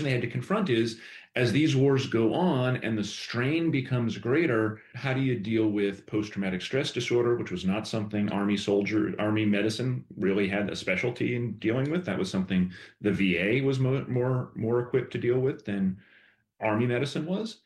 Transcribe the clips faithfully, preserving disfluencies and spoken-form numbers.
they had to confront is, as these wars go on and the strain becomes greater, how do you deal with post-traumatic stress disorder, which was not something Army soldier, Army medicine really had a specialty in dealing with. That was something the V A was mo more more equipped to deal with than Army medicine was.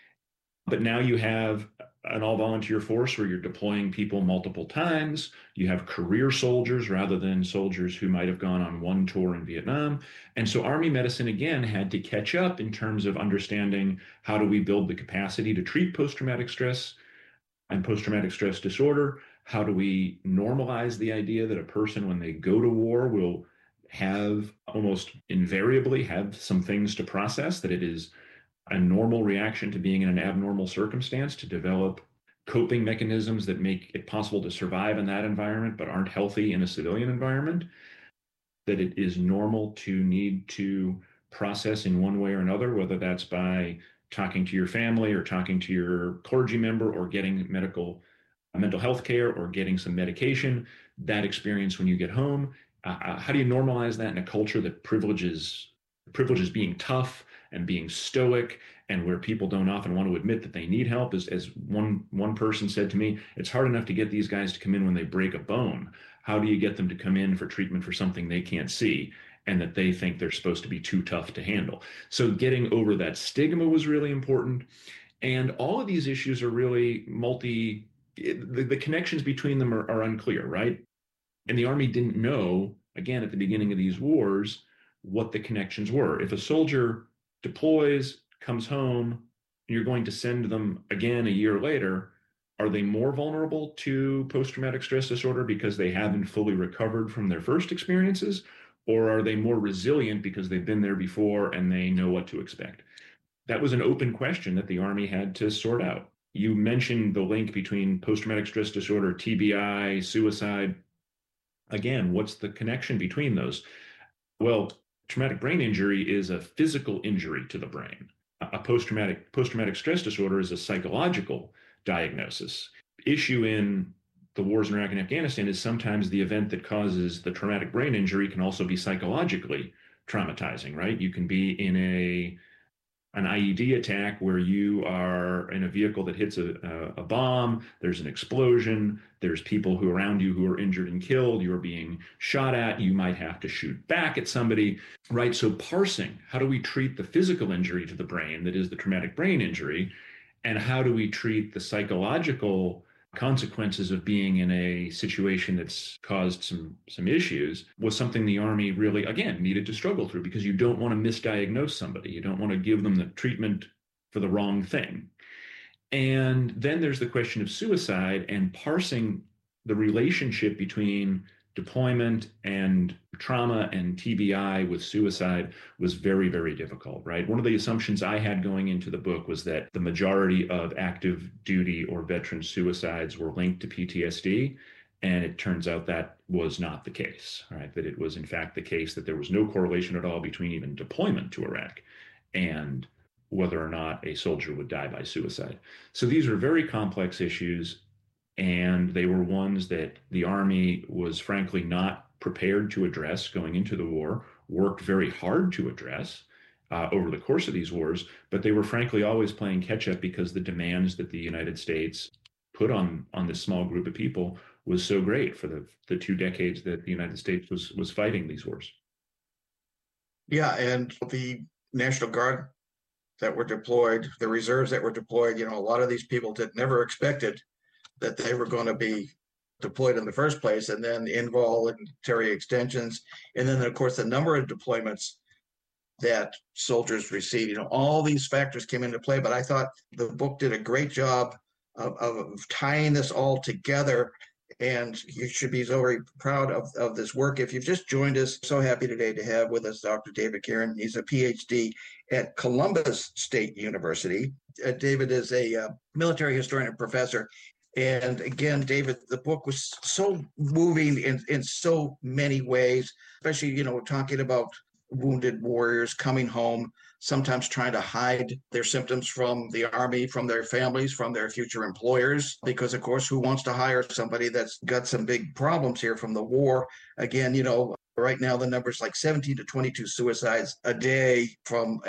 But now you have an all volunteer force where you're deploying people multiple times. You have career soldiers rather than soldiers who might have gone on one tour in Vietnam. And so Army medicine again had to catch up in terms of understanding how do we build the capacity to treat post traumatic stress and post traumatic stress disorder? How do we normalize the idea that a person, when they go to war, will have almost invariably have some things to process, that it is a normal reaction to being in an abnormal circumstance to develop coping mechanisms that make it possible to survive in that environment but aren't healthy in a civilian environment, that it is normal to need to process in one way or another, whether that's by talking to your family or talking to your clergy member or getting medical uh, mental health care or getting some medication, that experience when you get home. Uh, uh, how do you normalize that in a culture that privileges privileges being tough and being stoic, and where people don't often want to admit that they need help? As, as one one person said to me, it's hard enough to get these guys to come in when they break a bone. How do you get them to come in for treatment for something they can't see and that they think they're supposed to be too tough to handle? So getting over that stigma was really important. And all of these issues are really multi, the, the connections between them are, are unclear, right? And the Army didn't know, again, at the beginning of these wars, what the connections were. If a soldier deploys, comes home, and you're going to send them again a year later, are they more vulnerable to post-traumatic stress disorder because they haven't fully recovered from their first experiences? Or are they more resilient because they've been there before and they know what to expect? That was an open question that the Army had to sort out. You mentioned the link between post-traumatic stress disorder, T B I, suicide. Again, what's the connection between those? Well, traumatic brain injury is a physical injury to the brain. A post-traumatic post-traumatic stress disorder is a psychological diagnosis. Issue in the wars in Iraq and Afghanistan is sometimes the event that causes the traumatic brain injury can also be psychologically traumatizing, right? You can be in a an I E D attack where you are in a vehicle that hits a, a, a bomb, there's an explosion, there's people who are around you who are injured and killed, you're being shot at, you might have to shoot back at somebody, right? So parsing, how do we treat the physical injury to the brain that is the traumatic brain injury, and how do we treat the psychological consequences of being in a situation that's caused some some issues, was something the Army really, again, needed to struggle through, because you don't want to misdiagnose somebody. You don't want to give them the treatment for the wrong thing. And then there's the question of suicide and parsing the relationship between deployment and trauma and T B I with suicide was very, very difficult, right? One of the assumptions I had going into the book was that the majority of active duty or veteran suicides were linked to P T S D. And it turns out that was not the case, right? That it was in fact the case that there was no correlation at all between even deployment to Iraq and whether or not a soldier would die by suicide. So these are very complex issues, and they were ones that the Army was frankly not prepared to address going into the war, worked very hard to address uh, over the course of these wars, but they were frankly always playing catch up because the demands that the United States put on on this small group of people was so great for the the two decades that the United States was was fighting these wars. Yeah, and the National Guard that were deployed, the reserves that were deployed, you know, a lot of these people did never expected that they were going to be deployed in the first place, and then involuntary extensions, and then of course the number of deployments that soldiers received. You know, all these factors came into play, but I thought the book did a great job of, of tying this all together, and you should be so very proud of, of this work. If you've just joined us, so happy today to have with us Doctor David Kieran. He's a P H D at Columbus State University. Uh, David is a uh, military historian and professor. And again, David, the book was so moving in, in so many ways, especially, you know, talking about wounded warriors coming home, sometimes trying to hide their symptoms from the Army, from their families, from their future employers, because, of course, who wants to hire somebody that's got some big problems here from the war? Again, you know, right now the number's like seventeen to twenty-two suicides a day from